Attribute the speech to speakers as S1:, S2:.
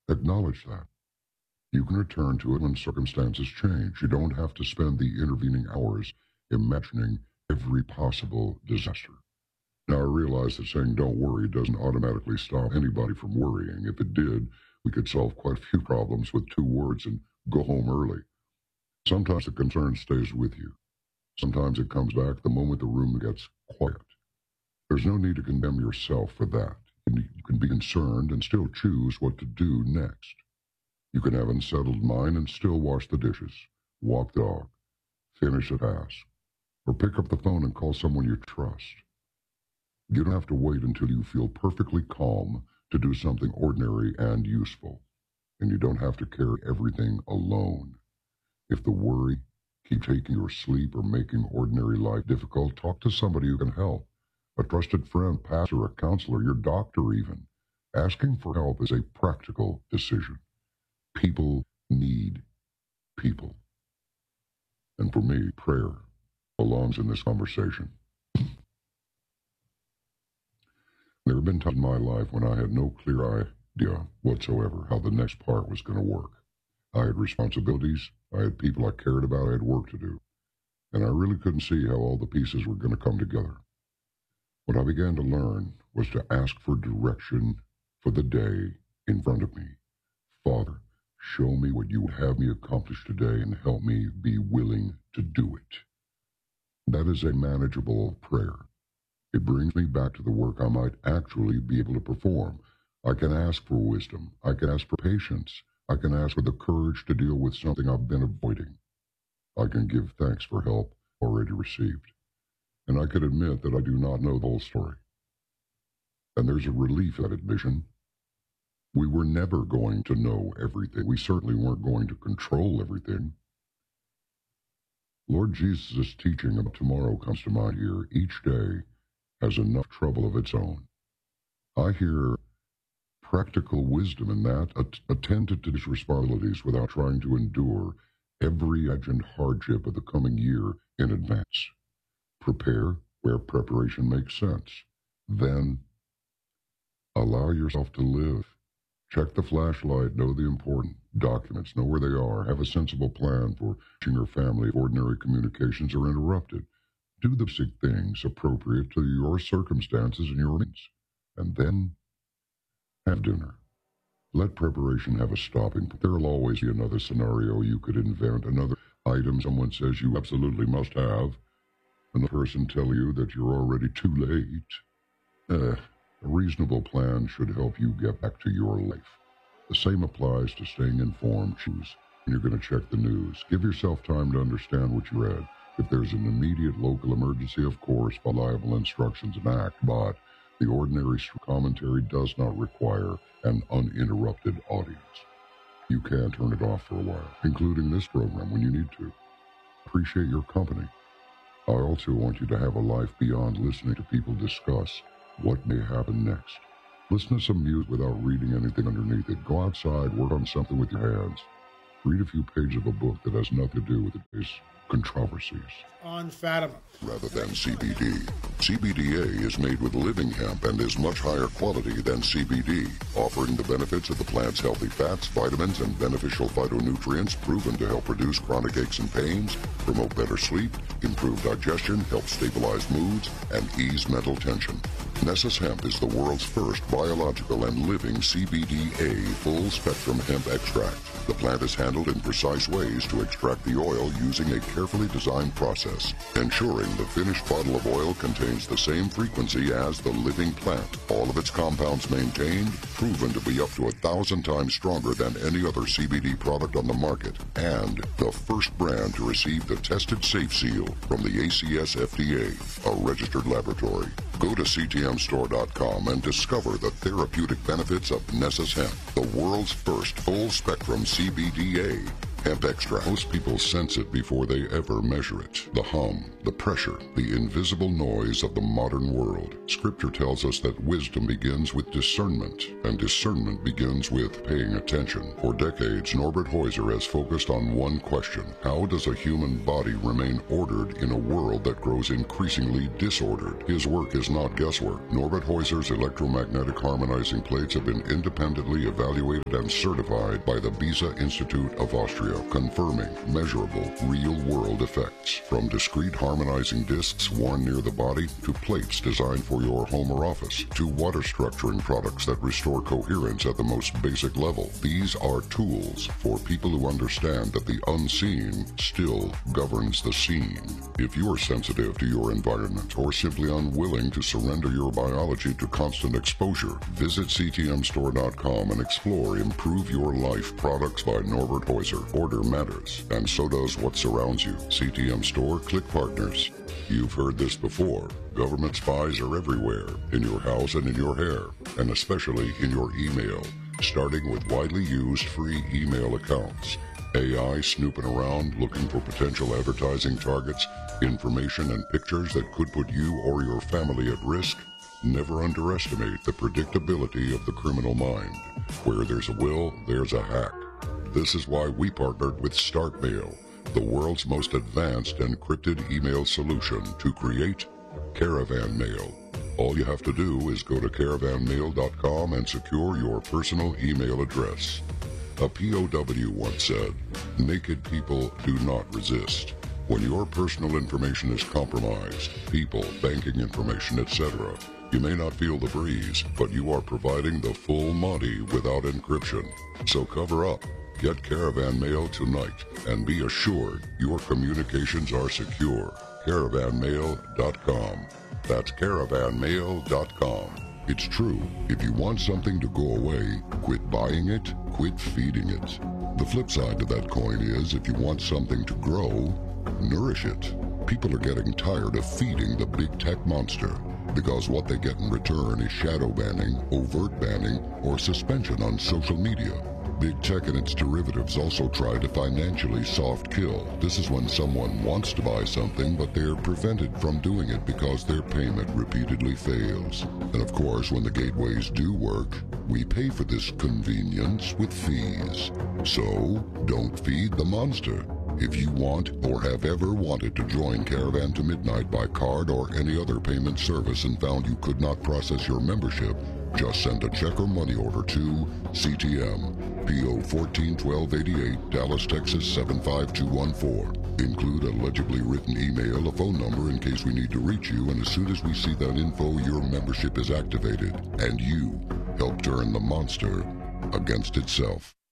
S1: Acknowledge that. You can return to it when circumstances change. You don't have to spend the intervening hours imagining every possible disaster. Now, I realize that saying don't worry doesn't automatically stop anybody from worrying. If it did, we could solve quite a few problems with 2 words and go home early. Sometimes the concern stays with you. Sometimes it comes back the moment the room gets quiet. There's no need to condemn yourself for that. You can be concerned and still choose what to do next. You can have an unsettled mind and still wash the dishes, walk the dog, finish a task, or pick up the phone and call someone you trust. You don't have to wait until you feel perfectly calm to do something ordinary and useful. And you don't have to carry everything alone. If the worry keeps taking your sleep or making ordinary life difficult, talk to somebody who can help. A trusted friend, pastor, a counselor, your doctor even. Asking for help is a practical decision. People need people. And for me, prayer belongs in this conversation. There have been times in my life when I had no clear idea whatsoever how the next part was going to work. I had responsibilities, I had people I cared about, I had work to do, and I really couldn't see how all the pieces were going to come together. What I began to learn was to ask for direction for the day in front of me. Father, show me what you would have me accomplish today and help me be willing to do it. That is a manageable prayer. It brings me back to the work I might actually be able to perform. I can ask for wisdom. I can ask for patience. I can ask for the courage to deal with something I've been avoiding. I can give thanks for help already received. And I can admit that I do not know the whole story. And there's a relief in that admission. We were never going to know everything. We certainly weren't going to control everything. Lord Jesus' teaching about tomorrow comes to mind here. Each day has enough trouble of its own. I hear practical wisdom in that. Attend to these responsibilities without trying to endure every imagined hardship of the coming year in advance. Prepare where preparation makes sense. Then allow yourself to live. Check the flashlight, know the important documents, know where they are, have a sensible plan for reaching your family if ordinary communications are interrupted. Do the basic things appropriate to your circumstances and your needs, and then have dinner. Let preparation have a stopping point. There will always be another scenario you could invent, another item someone says you absolutely must have, and the person tell you that you're already too late. A reasonable plan should help you get back to your life. The same applies to staying informed. Choose when you're going to check the news. Give yourself time to understand what you read. If there's an immediate local emergency, of course, reliable instructions and act, but the ordinary commentary does not require an uninterrupted audience. You can turn it off for a while, including this program when you need to. Appreciate your company. I also want you to have a life beyond listening to people discuss what may happen next. Listen to some music without reading anything underneath it. Go outside, work on something with your hands. Read a few pages of a book that has nothing to do with today's controversies.
S2: On Fatima.
S1: Rather than CBD. CBDA is made with living hemp and is much higher quality than CBD, offering the benefits of the plant's healthy fats, vitamins, and beneficial phytonutrients proven to help reduce chronic aches and pains, promote better sleep, improve digestion, help stabilize moods, and ease mental tension. Nessus Hemp is the world's first biological and living CBDA full-spectrum hemp extract. The plant is handled in precise ways to extract the oil using a carefully designed process, ensuring the finished bottle of oil contains the same frequency as the living plant. All of its compounds maintained, proven to be up to 1,000 times stronger than any other CBD product on the market, and the first brand to receive the Tested Safe seal from the ACS FDA, a registered laboratory. Go to ctmstore.com and discover the therapeutic benefits of Nessus Hemp, the world's first full-spectrum CBDA hemp extract. Most people sense it before they ever measure it. The hum, the pressure, the invisible noise of the modern world. Scripture tells us that wisdom begins with discernment, and discernment begins with paying attention. For decades, Norbert Heuser has focused on one question: how does a human body remain ordered in a world that grows increasingly disordered? His work is not guesswork. Norbert Heuser's electromagnetic harmonizing plates have been independently evaluated and and certified by the Besa Institute of Austria, confirming measurable, real-world effects. From discrete harmonizing discs worn near the body to plates designed for your home or office to water structuring products that restore coherence at the most basic level. These are tools for people who understand that the unseen still governs the scene. If you are sensitive to your environment or simply unwilling to surrender your biology to constant exposure, visit ctmstore.com and explore Improve Your Life products by Norbert Heuser. Order matters, and so does what surrounds you. CTM Store, click partners. You've heard this before. Government spies are everywhere, in your house and in your hair, and especially in your email, starting with widely used free email accounts. AI snooping around looking for potential advertising targets, information and pictures that could put you or your family at risk. Never underestimate the predictability of the criminal mind. Where there's a will, there's a hack. This is why we partnered with StartMail, the world's most advanced encrypted email solution, to create Caravan Mail. All you have to do is go to caravanmail.com and secure your personal email address. A POW once said, "Naked people do not resist." When your personal information is compromised, people, banking information, etc., you may not feel the breeze, but you are providing the full Monty without encryption. So cover up. Get Caravan Mail tonight and be assured your communications are secure. Caravanmail.com. That's caravanmail.com. It's true, if you want something to go away, quit buying it, quit feeding it. The flip side to that coin is, if you want something to grow, nourish it. People are getting tired of feeding the big tech monster, because what they get in return is shadow banning, overt banning, or suspension on social media. Big tech and its derivatives also try to financially soft kill. This is when someone wants to buy something, but they're prevented from doing it because their payment repeatedly fails. And of course, when the gateways do work, we pay for this convenience with fees. So, don't feed the monster. If you want or have ever wanted to join Caravan to Midnight by card or any other payment service and found you could not process your membership, just send a check or money order to CTM, PO 141288, Dallas, Texas 75214. Include a legibly written email, a phone number in case we need to reach you, and as soon as we see that info, your membership is activated, and you help turn the monster against itself.